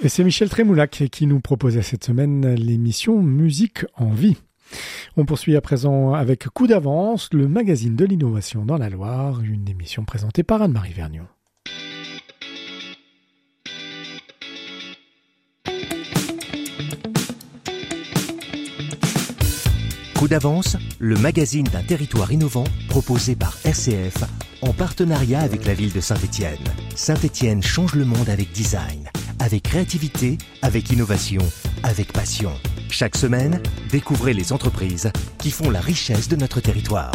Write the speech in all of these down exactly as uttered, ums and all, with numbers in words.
Et c'est Michel Trémoulac qui nous proposait cette semaine l'émission Musique en vie. On poursuit à présent avec Coup d'avance, le magazine de l'innovation dans la Loire, une émission présentée par Anne-Marie Vergniaud. Coup d'avance, le magazine d'un territoire innovant proposé par R C F en partenariat avec la ville de Saint-Étienne. Saint-Étienne change le monde avec design, avec créativité, avec innovation, avec passion. Chaque semaine, découvrez les entreprises qui font la richesse de notre territoire.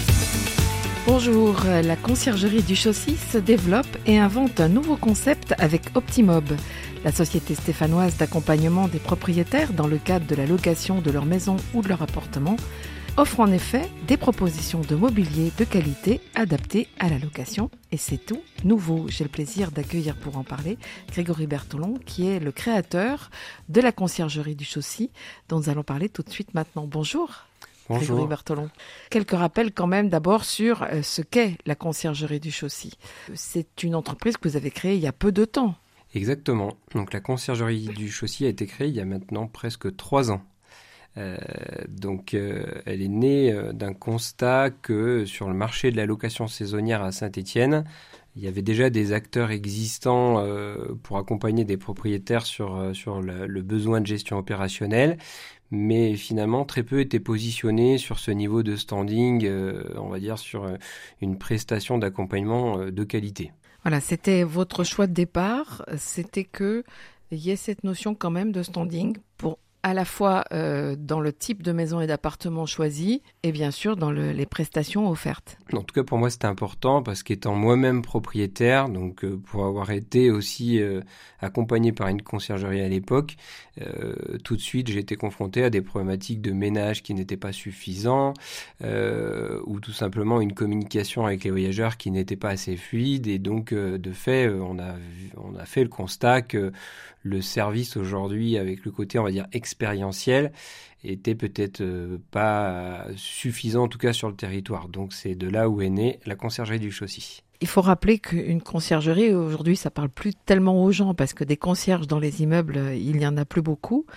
Bonjour, la conciergerie du Chaussy se développe et invente un nouveau concept avec Optimob. La société stéphanoise d'accompagnement des propriétaires dans le cadre de la location de leur maison ou de leur appartement offre en effet des propositions de mobilier de qualité adaptées à la location. Et c'est tout nouveau. J'ai le plaisir d'accueillir pour en parler Grégory Bertolon, qui est le créateur de la conciergerie du Chaussy, dont nous allons parler tout de suite maintenant. Bonjour. Bonjour. Grégory Bertolon. Quelques rappels quand même d'abord sur ce qu'est la conciergerie du Chaussy. C'est une entreprise que vous avez créée il y a peu de temps. Exactement. Donc la conciergerie du Chaussy a été créée il y a maintenant presque trois ans. Euh, donc euh, elle est née euh, d'un constat que sur le marché de la location saisonnière à Saint-Étienne, il y avait déjà des acteurs existants euh, pour accompagner des propriétaires sur, euh, sur le, le besoin de gestion opérationnelle, mais finalement très peu étaient positionnés sur ce niveau de standing, euh, on va dire sur euh, une prestation d'accompagnement euh, de qualité. Voilà, c'était votre choix de départ, c'était qu'il y ait cette notion quand même de standing pour à la fois euh, dans le type de maison et d'appartement choisi et bien sûr dans le, les prestations offertes. En tout cas pour moi c'était important parce qu'étant moi-même propriétaire, donc euh, pour avoir été aussi euh, accompagné par une conciergerie à l'époque, euh, tout de suite j'ai été confronté à des problématiques de ménage qui n'étaient pas suffisants euh, ou tout simplement une communication avec les voyageurs qui n'était pas assez fluide et donc euh, de fait euh, on, a, on a fait le constat que le service aujourd'hui avec le côté on va dire expérientiel était peut-être euh, pas suffisant en tout cas sur le territoire. Donc c'est de là où est née la conciergerie du Chaussy. Il faut rappeler qu'une conciergerie aujourd'hui ça parle plus tellement aux gens parce que des concierges dans les immeubles il n'y en a plus beaucoup.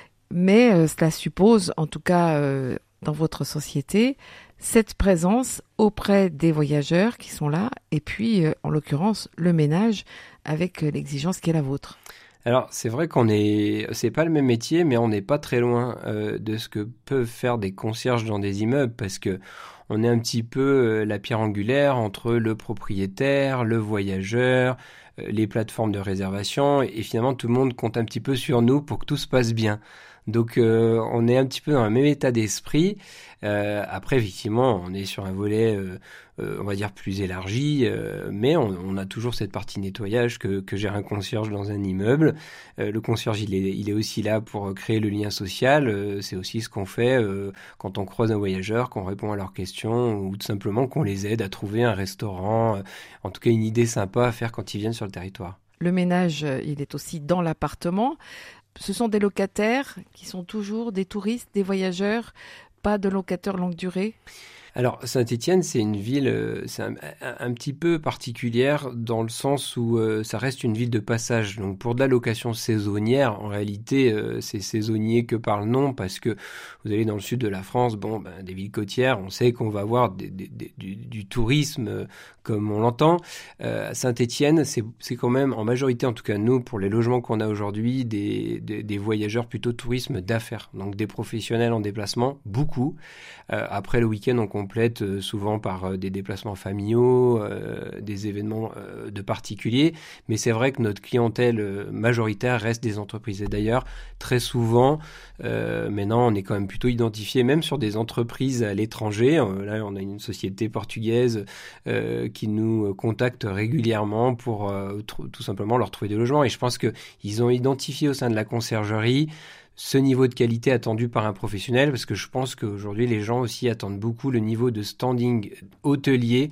Mais euh, cela suppose en tout cas euh, dans votre société cette présence auprès des voyageurs qui sont là et puis euh, en l'occurrence le ménage avec euh, l'exigence qui est la vôtre. Alors, c'est vrai qu'on est, c'est pas le même métier, mais on n'est pas très loin euh, de ce que peuvent faire des concierges dans des immeubles, parce que on est un petit peu euh, la pierre angulaire entre le propriétaire, le voyageur, euh, les plateformes de réservation, et finalement tout le monde compte un petit peu sur nous pour que tout se passe bien. Donc, euh, on est un petit peu dans le même état d'esprit. Euh, après, effectivement, on est sur un volet, euh, euh, on va dire, plus élargi, euh, mais on, on a toujours cette partie nettoyage que, que gère un concierge dans un immeuble. Euh, le concierge, il est, il est aussi là pour créer le lien social. Euh, c'est aussi ce qu'on fait euh, quand on croise un voyageur, qu'on répond à leurs questions ou tout simplement qu'on les aide à trouver un restaurant. Euh, en tout cas, une idée sympa à faire quand ils viennent sur le territoire. Le ménage, il est aussi dans l'appartement. Ce sont des locataires qui sont toujours des touristes, des voyageurs, pas de locataires longue durée. Alors Saint-Étienne, c'est une ville euh, c'est un, un, un petit peu particulière dans le sens où euh, ça reste une ville de passage. Donc pour de la location saisonnière, en réalité, euh, c'est saisonnier que par le nom parce que vous allez dans le sud de la France, bon, ben, des villes côtières, on sait qu'on va avoir des, des, des, du, du tourisme euh, comme on l'entend. Euh, Saint-Étienne, c'est, c'est quand même, en majorité, en tout cas nous, pour les logements qu'on a aujourd'hui, des, des, des voyageurs plutôt tourisme d'affaires. Donc des professionnels en déplacement, beaucoup. Euh, après le week-end, on complète euh, souvent par euh, des déplacements familiaux, euh, des événements euh, de particuliers. Mais c'est vrai que notre clientèle euh, majoritaire reste des entreprises. Et d'ailleurs, très souvent, euh, maintenant, on est quand même plutôt identifié, même sur des entreprises à l'étranger. Euh, là, on a une société portugaise euh, qui nous contacte régulièrement pour euh, tr- tout simplement leur trouver des logements. Et je pense qu'ils ont identifié au sein de la conciergerie ce niveau de qualité attendu par un professionnel, parce que je pense qu'aujourd'hui, les gens aussi attendent beaucoup le niveau de standing hôtelier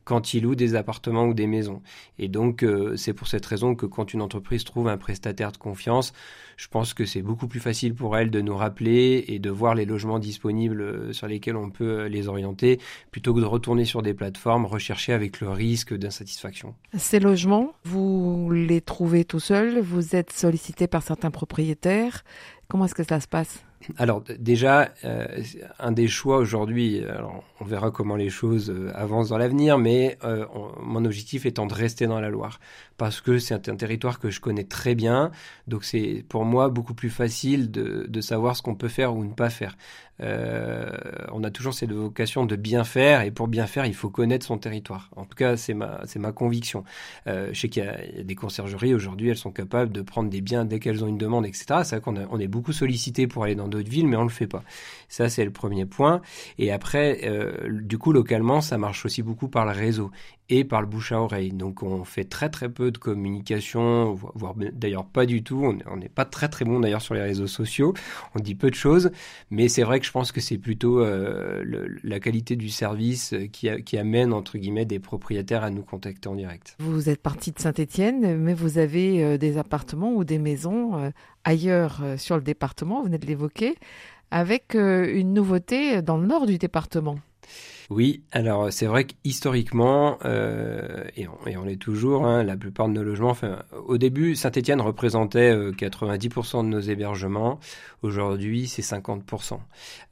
quand ils louent des appartements ou des maisons. Et donc, euh, c'est pour cette raison que quand une entreprise trouve un prestataire de confiance, je pense que c'est beaucoup plus facile pour elle de nous rappeler et de voir les logements disponibles sur lesquels on peut les orienter, plutôt que de retourner sur des plateformes, rechercher avec le risque d'insatisfaction. Ces logements, vous les trouvez tout seuls? Vous êtes sollicité par certains propriétaires? Comment est-ce que ça se passe? Alors déjà, euh, un des choix aujourd'hui, alors on verra comment les choses euh, avancent dans l'avenir, mais euh, on, mon objectif étant de rester dans la Loire, parce que c'est un, un territoire que je connais très bien, donc c'est pour moi beaucoup plus facile de, de savoir ce qu'on peut faire ou ne pas faire. Euh, on a toujours cette vocation de bien faire, et pour bien faire, il faut connaître son territoire. En tout cas, c'est ma, c'est ma conviction. Euh, je sais qu'il y a, il y a des conciergeries, aujourd'hui, elles sont capables de prendre des biens dès qu'elles ont une demande, et cetera. C'est vrai qu'on a, on est beaucoup sollicité pour aller dans d'autres villes, mais on le fait pas. Ça, c'est le premier point. Et après, euh, du coup, localement, ça marche aussi beaucoup par le réseau et par le bouche à oreille. Donc, on fait très très peu de communication, voire d'ailleurs pas du tout. On n'est pas très très bon d'ailleurs sur les réseaux sociaux. On dit peu de choses, mais c'est vrai que je pense que c'est plutôt euh, le, la qualité du service qui, a, qui amène entre guillemets des propriétaires à nous contacter en direct. Vous êtes parti de Saint-Étienne, mais vous avez euh, des appartements ou des maisons euh, ailleurs euh, sur le département, vous venez de l'évoquer, avec euh, une nouveauté dans le nord du département. Oui, alors c'est vrai qu'historiquement, euh, et, on, et on l'est toujours, hein, la plupart de nos logements, enfin, au début, Saint-Étienne représentait euh, quatre-vingt-dix pour cent de nos hébergements. Aujourd'hui, c'est cinquante pour cent.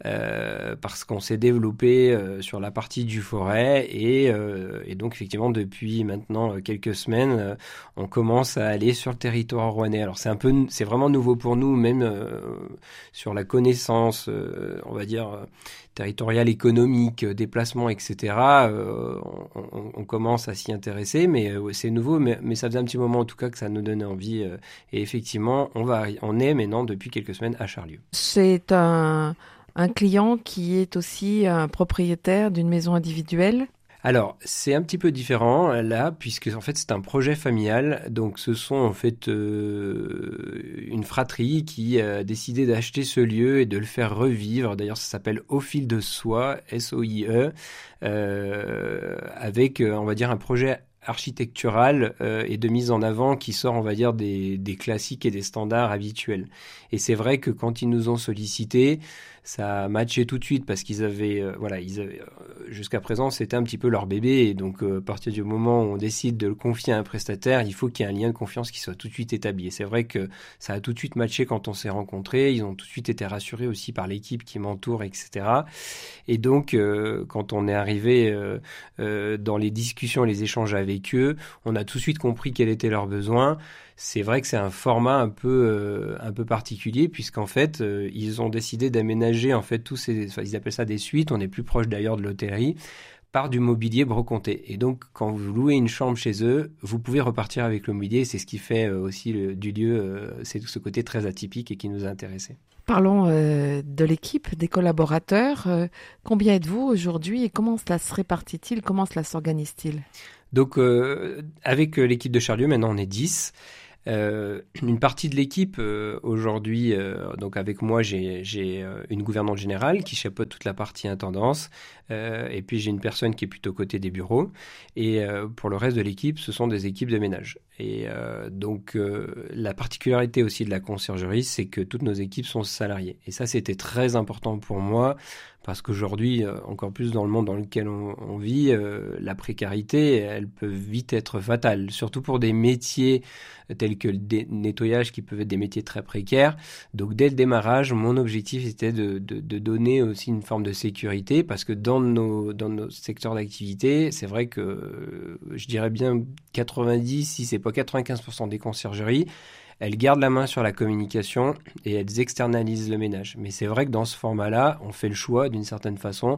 Euh, parce qu'on s'est développé euh, sur la partie du Forêt et, euh, et donc effectivement, depuis maintenant quelques semaines, euh, on commence à aller sur le territoire rouennais. Alors c'est un peu, c'est vraiment nouveau pour nous, même euh, sur la connaissance, euh, on va dire, euh, territoriale, économique, déplacement, et cetera. Euh, on, on, on commence à s'y intéresser, mais euh, c'est nouveau, mais, mais ça faisait un petit moment en tout cas que ça nous donnait envie. Euh, et effectivement, on, va, on est maintenant depuis quelques semaines à Charlieu. C'est un, un client qui est aussi un propriétaire d'une maison individuelle? Alors, c'est un petit peu différent là, puisque en fait c'est un projet familial. Donc, ce sont en fait euh, une fratrie qui a décidé d'acheter ce lieu et de le faire revivre. D'ailleurs, ça s'appelle Au fil de soie, S O I E, euh, avec, on va dire, un projet architectural euh, et de mise en avant qui sort, on va dire, des, des classiques et des standards habituels. Et c'est vrai que quand ils nous ont sollicités, ça a matché tout de suite parce qu'ils avaient, euh, voilà, ils avaient, euh, jusqu'à présent, c'était un petit peu leur bébé. Et donc, euh, à partir du moment où on décide de le confier à un prestataire, il faut qu'il y ait un lien de confiance qui soit tout de suite établi. Et c'est vrai que ça a tout de suite matché quand on s'est rencontrés. Ils ont tout de suite été rassurés aussi par l'équipe qui m'entoure, et cetera. Et donc, euh, quand on est arrivé euh, euh, dans les discussions, les échanges avec eux, on a tout de suite compris quels étaient leurs besoins. C'est vrai que c'est un format un peu euh, un peu particulier puisqu'en fait euh, ils ont décidé d'aménager en fait tous ces, enfin, ils appellent ça des suites. On est plus proche d'ailleurs de l'hôtellerie, par du mobilier brocanté. Et donc quand vous louez une chambre chez eux, vous pouvez repartir avec le mobilier. C'est ce qui fait euh, aussi le, du lieu, euh, c'est ce côté très atypique et qui nous a intéressés. Parlons euh, de l'équipe, des collaborateurs. Euh, combien êtes-vous aujourd'hui et comment cela se répartit-il, comment cela s'organise-t-il? Donc euh, avec euh, l'équipe de Charlieu, maintenant on est dix. Euh, une partie de l'équipe euh, aujourd'hui, euh, donc avec moi, j'ai, j'ai euh, une gouvernante générale qui chapeaute toute la partie intendance, euh, et puis j'ai une personne qui est plutôt côté des bureaux. Et euh, pour le reste de l'équipe, ce sont des équipes de ménage. Et euh, donc euh, la particularité aussi de la conciergerie, c'est que toutes nos équipes sont salariées. Et ça, c'était très important pour moi. Parce qu'aujourd'hui, encore plus dans le monde dans lequel on, on vit, euh, la précarité, elle peut vite être fatale, surtout pour des métiers tels que le dé- nettoyage qui peuvent être des métiers très précaires. Donc dès le démarrage, mon objectif était de, de, de donner aussi une forme de sécurité parce que dans nos, dans nos secteurs d'activité, c'est vrai que euh, je dirais bien quatre-vingt-dix, si c'est pas quatre-vingt-quinze pour cent des conciergeries, elles gardent la main sur la communication et elles externalisent le ménage. Mais c'est vrai que dans ce format-là, on fait le choix, d'une certaine façon,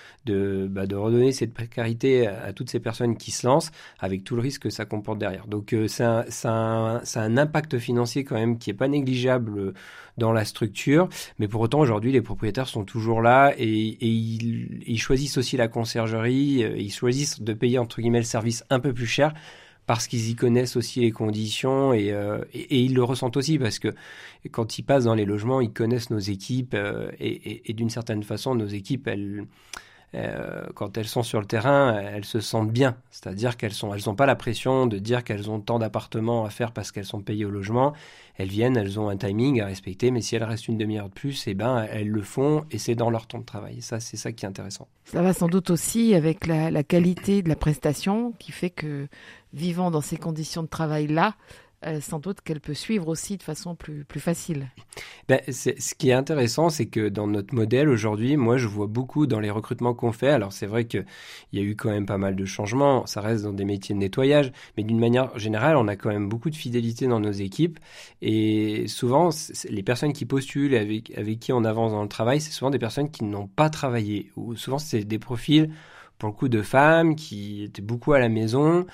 de, bah, de redonner cette précarité à, à toutes ces personnes qui se lancent, avec tout le risque que ça comporte derrière. Donc euh, ça, un, ça, un, ça a un impact financier quand même qui n'est pas négligeable dans la structure. Mais pour autant, aujourd'hui, les propriétaires sont toujours là et, et ils, ils choisissent aussi la conciergerie. Ils choisissent de payer, entre guillemets, le service un peu plus cher, parce qu'ils y connaissent aussi les conditions et, euh, et, et ils le ressentent aussi parce que quand ils passent dans les logements, ils connaissent nos équipes euh, et, et, et d'une certaine façon, nos équipes, elles, euh, quand elles sont sur le terrain, elles se sentent bien. C'est-à-dire qu'elles sont, elles n'ont pas la pression de dire qu'elles ont tant d'appartements à faire parce qu'elles sont payées au logement. Elles viennent, elles ont un timing à respecter, mais si elles restent une demi-heure de plus, eh ben, elles le font et c'est dans leur temps de travail. Et ça, c'est ça qui est intéressant. Ça va sans doute aussi avec la, la qualité de la prestation qui fait que, vivant dans ces conditions de travail-là, Euh, sans doute qu'elle peut suivre aussi de façon plus, plus facile. Ben, c'est, ce qui est intéressant, c'est que dans notre modèle aujourd'hui, moi je vois beaucoup dans les recrutements qu'on fait, alors c'est vrai qu'il y a eu quand même pas mal de changements, ça reste dans des métiers de nettoyage, mais d'une manière générale, on a quand même beaucoup de fidélité dans nos équipes et souvent, les personnes qui postulent, avec, avec qui on avance dans le travail, c'est souvent des personnes qui n'ont pas travaillé, ou souvent c'est des profils pour le coup de femmes qui étaient beaucoup à la maison,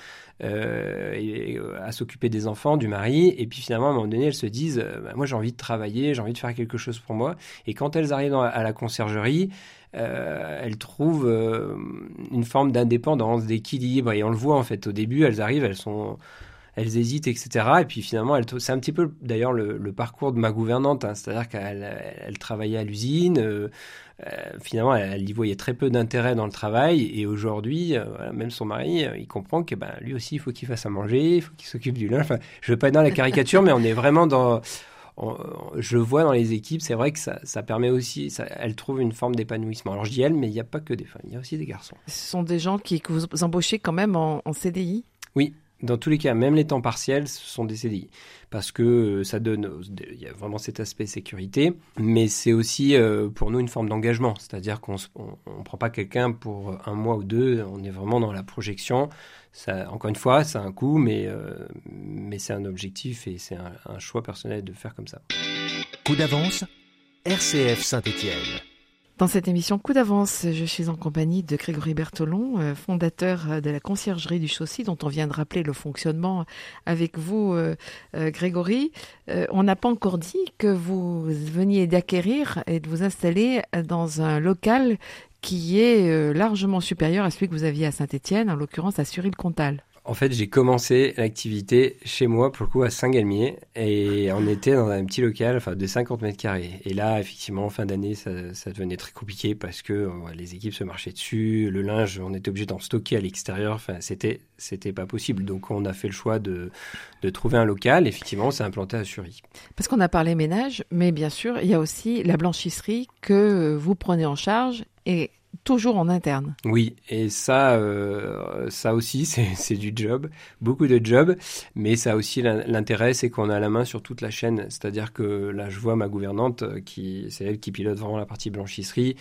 euh, et, et, à s'occuper des enfants, du mari, et puis finalement à un moment donné elles se disent euh, bah, moi j'ai envie de travailler, j'ai envie de faire quelque chose pour moi, et quand elles arrivent dans, à la conciergerie, euh, elles trouvent euh, une forme d'indépendance, d'équilibre, et on le voit en fait au début, elles arrivent, elles sont elles hésitent, et cetera. Et puis finalement, elle, c'est un petit peu d'ailleurs le, le parcours de ma gouvernante, hein, c'est-à-dire qu'elle elle travaillait à l'usine, euh, euh, finalement elle, elle y voyait très peu d'intérêt dans le travail, et aujourd'hui, euh, voilà, même son mari, euh, il comprend que ben, lui aussi il faut qu'il fasse à manger, il faut qu'il s'occupe du linge, enfin, je ne veux pas être dans la caricature, mais on est vraiment dans... On, je vois dans les équipes, c'est vrai que ça, ça permet aussi, ça, elles trouvent une forme d'épanouissement. Alors je dis elles, mais il n'y a pas que des femmes, il y a aussi des garçons. Ce sont des gens qui, que vous embauchez quand même en, en C D I ? Oui. Dans tous les cas, même les temps partiels, ce sont des C D I. Parce que ça donne, il y a vraiment cet aspect sécurité, mais c'est aussi euh, pour nous une forme d'engagement. C'est-à-dire qu'on ne prend pas quelqu'un pour un mois ou deux, on est vraiment dans la projection. Ça, encore une fois, c'est un coût, mais, euh, mais c'est un objectif et c'est un, un choix personnel de faire comme ça. Coup d'avance, R C F Saint-Étienne. Dans cette émission Coup d'avance, je suis en compagnie de Grégory Bertolon, fondateur de la conciergerie du Chaussy, dont on vient de rappeler le fonctionnement avec vous, euh, euh, Grégory. Euh, on n'a pas encore dit que vous veniez d'acquérir et de vous installer dans un local qui est euh, largement supérieur à celui que vous aviez à Saint-Étienne, en l'occurrence à Suril-Comtal. En fait, j'ai commencé l'activité chez moi, pour le coup, à Saint-Galmier, et on était dans un petit local, enfin, de cinquante mètres carrés. Et là, effectivement, en fin d'année, ça, ça devenait très compliqué parce que euh, les équipes se marchaient dessus, le linge, on était obligé d'en stocker à l'extérieur, enfin, c'était, c'était pas possible. Donc, on a fait le choix de, de trouver un local. Effectivement, on s'est implanté à Sury. Parce qu'on a parlé ménage, mais bien sûr, il y a aussi la blanchisserie que vous prenez en charge et toujours en interne. Oui, et ça, euh, ça aussi, c'est, c'est du job, beaucoup de job, mais ça aussi l'intérêt, c'est qu'on a la main sur toute la chaîne. C'est-à-dire que là, je vois ma gouvernante, qui, c'est elle qui pilote vraiment la partie blanchisserie.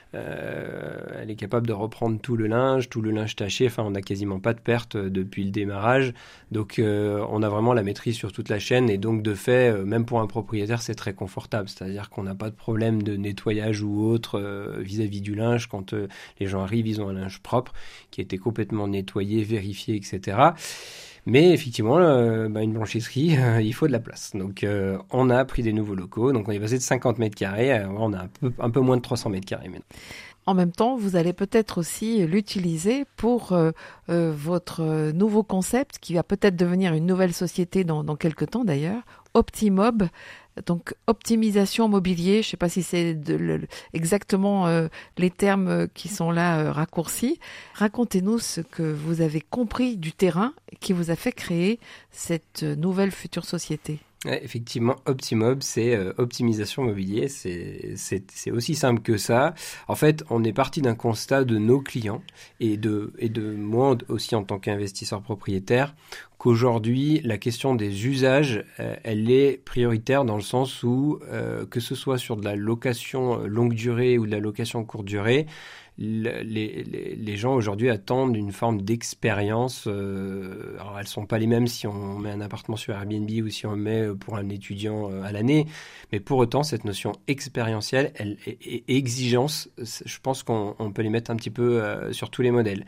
Euh, elle est capable de reprendre tout le linge, tout le linge taché. Enfin, on n'a quasiment pas de perte depuis le démarrage. Donc, euh, on a vraiment la maîtrise sur toute la chaîne. Et donc, de fait, euh, même pour un propriétaire, c'est très confortable. C'est-à-dire qu'on n'a pas de problème de nettoyage ou autre euh, vis-à-vis du linge. Quand euh, les gens arrivent, ils ont un linge propre qui a été complètement nettoyé, vérifié, et cetera. Mais effectivement, euh, bah, une blanchisserie, euh, il faut de la place. Donc, euh, on a pris des nouveaux locaux. Donc, on est passé de cinquante mètres carrés. Euh, on a un peu, un peu moins de trois cents mètres carrés maintenant. En même temps, vous allez peut-être aussi l'utiliser pour euh, euh, votre nouveau concept, qui va peut-être devenir une nouvelle société dans, dans quelques temps d'ailleurs, Optimob. Donc, optimisation mobilier, je ne sais pas si c'est de, le, exactement euh, les termes qui sont là euh, raccourcis. Racontez-nous ce que vous avez compris du terrain qui vous a fait créer cette nouvelle future société. Ouais, effectivement, Optimob, c'est euh, optimisation mobilier, c'est, c'est, c'est aussi simple que ça. En fait, on est parti d'un constat de nos clients et de, et de moi aussi en tant qu'investisseur propriétaire, qu'aujourd'hui, la question des usages, euh, elle est prioritaire dans le sens où, euh, que ce soit sur de la location longue durée ou de la location courte durée, Les, les, les gens aujourd'hui attendent une forme d'expérience. Euh, alors elles sont pas les mêmes si on met un appartement sur Airbnb ou si on le met pour un étudiant à l'année, mais pour autant cette notion expérientielle elle, et, et exigence, je pense qu'on on peut les mettre un petit peu euh, sur tous les modèles.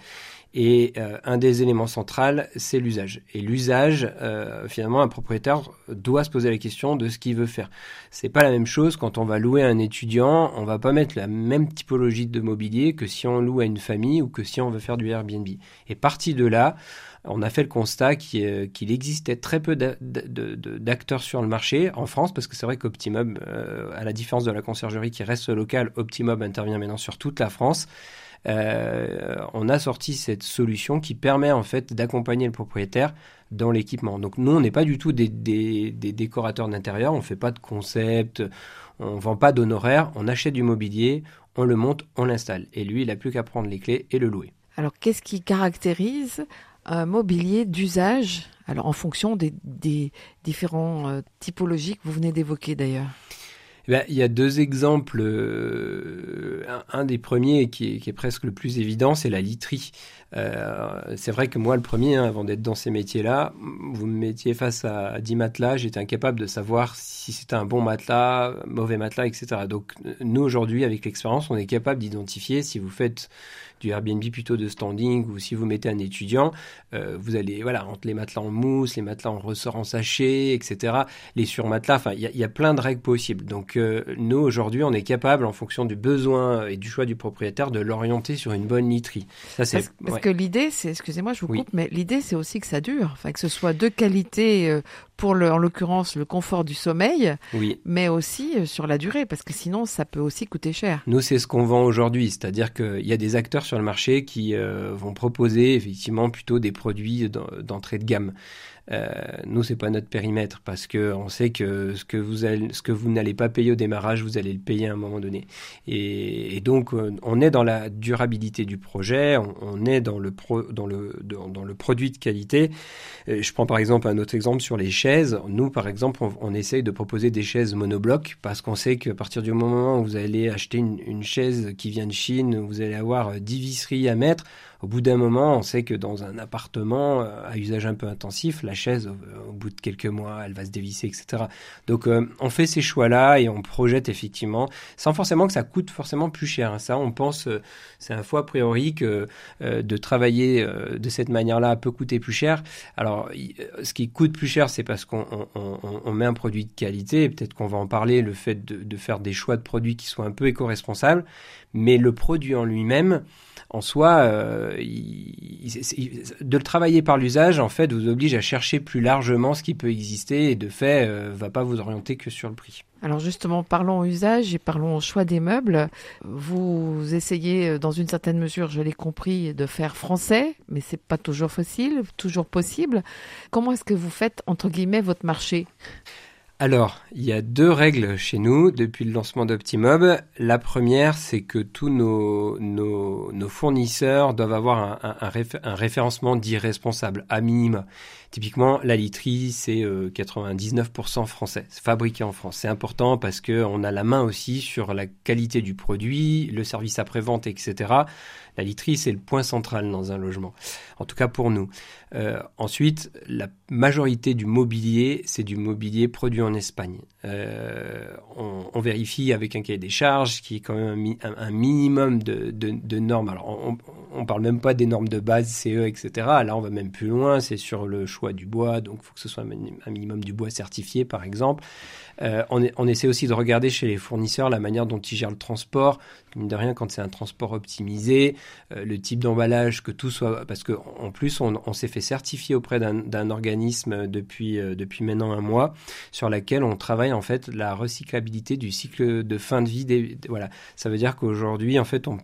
Et euh, un des éléments centraux, c'est l'usage. Et l'usage, euh, finalement, un propriétaire doit se poser la question de ce qu'il veut faire. C'est pas la même chose quand on va louer à un étudiant, on va pas mettre la même typologie de mobilier que si on loue à une famille ou que si on veut faire du Airbnb. Et parti de là, on a fait le constat qu'il, qu'il existait très peu d'a, de, de, d'acteurs sur le marché en France, parce que c'est vrai qu'Optimob, euh, à la différence de la conciergerie qui reste locale, Optimob intervient maintenant sur toute la France. euh, on a sorti cette solution qui permet en fait d'accompagner le propriétaire dans l'équipement. Donc nous, on n'est pas du tout des, des, des décorateurs d'intérieur, on ne fait pas de concept, on ne vend pas d'honoraires, on achète du mobilier, on le monte, on l'installe. Et lui, il n'a plus qu'à prendre les clés et le louer. Alors, qu'est-ce qui caractérise un mobilier d'usage, alors en fonction des, des différents euh, typologies que vous venez d'évoquer d'ailleurs? Eh bien, il y a deux exemples. Euh, un, un des premiers qui est, qui est presque le plus évident, c'est la literie. Euh, c'est vrai que moi, le premier, hein, avant d'être dans ces métiers-là, vous me mettiez face à dix matelas, j'étais incapable de savoir si c'était un bon matelas, mauvais matelas, et cetera. Donc, nous, aujourd'hui, avec l'expérience, on est capable d'identifier si vous faites du Airbnb plutôt de standing ou si vous mettez un étudiant, euh, vous allez, voilà, entre les matelas en mousse, les matelas en ressort en sachet, et cetera, les surmatelas, enfin, il y, y a plein de règles possibles. Donc, euh, nous, aujourd'hui, on est capable, en fonction du besoin et du choix du propriétaire, de l'orienter sur une bonne literie. Ça, c'est, parce parce ouais. que l'idée, c'est, excusez-moi, je vous coupe, Oui. mais l'idée, c'est aussi que ça dure, enfin, que ce soit de qualité euh, pour, le, en l'occurrence, le confort du sommeil, Oui. mais aussi euh, sur la durée, parce que sinon, ça peut aussi coûter cher. Nous, c'est ce qu'on vend aujourd'hui, c'est-à-dire qu'il y a des acteurs sur le marché qui euh, vont proposer effectivement plutôt des produits d'entrée de gamme. Euh, nous, c'est pas notre périmètre parce que on sait que ce que vous allez, ce que vous n'allez pas payer au démarrage, vous allez le payer à un moment donné. Et, et donc, on est dans la durabilité du projet, on, on est dans le pro, dans le dans, dans le produit de qualité. Je prends par exemple un autre exemple sur les chaises. Nous, par exemple, on, on essaye de proposer des chaises monoblocs parce qu'on sait qu'à partir du moment où vous allez acheter une, une chaise qui vient de Chine, vous allez avoir dix visseries à mettre. Au bout d'un moment, on sait que dans un appartement à usage un peu intensif, la chaise, au, au bout de quelques mois, elle va se dévisser, et cetera. Donc, euh, on fait ces choix-là et on projette effectivement, sans forcément que ça coûte forcément plus cher. Hein. Ça, on pense, euh, c'est un faux a priori que euh, de travailler euh, de cette manière-là peut coûter plus cher. Alors, y, ce qui coûte plus cher, c'est parce qu'on on, on, on met un produit de qualité. Et peut-être qu'on va en parler, le fait de, de faire des choix de produits qui soient un peu éco-responsables. Mais le produit en lui-même, en soi, euh, il, il, de le travailler par l'usage, en fait, vous oblige à chercher plus largement ce qui peut exister et de fait, euh, va pas vous orienter que sur le prix. Alors justement, parlons usage et parlons choix des meubles. Vous essayez, dans une certaine mesure, je l'ai compris, de faire français, mais c'est pas toujours facile, toujours possible. Comment est-ce que vous faites, entre guillemets, votre marché ? Alors, il y a deux règles chez nous depuis le lancement d'Optimob. La première, c'est que tous nos, nos, nos fournisseurs doivent avoir un, un, un, réf, un référencement dit responsable, à minima. Typiquement, la literie, c'est euh, quatre-vingt-dix-neuf pour cent français, c'est fabriqué en France. C'est important parce qu'on a la main aussi sur la qualité du produit, le service après-vente, et cetera. La literie, c'est le point central dans un logement, en tout cas pour nous. Euh, ensuite, la majorité du mobilier, c'est du mobilier produit en Espagne. Euh, on, on vérifie avec un cahier des charges qui est quand même un, un minimum de, de, de normes. Alors, on ne parle même pas des normes de base, C E, et cetera. Là, on va même plus loin, c'est sur le choix du bois, donc il faut que ce soit un minimum du bois certifié, par exemple. Euh, on, est, on essaie aussi de regarder chez les fournisseurs la manière dont ils gèrent le transport. Mine de rien, quand c'est un transport optimisé, euh, le type d'emballage, que tout soit... Parce qu'en plus, on, on s'est fait certifier auprès d'un, d'un organisme depuis, euh, depuis maintenant un mois, sur laquelle on travaille en fait la recyclabilité du cycle de fin de vie. Des, voilà. Ça veut dire qu'aujourd'hui, en fait, on,